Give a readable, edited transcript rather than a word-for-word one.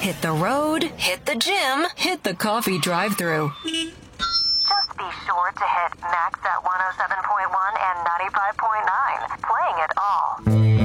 hit the road, hit the gym, hit the coffee drive-thru. Just be sure to hit Max at 107.1 and 95.9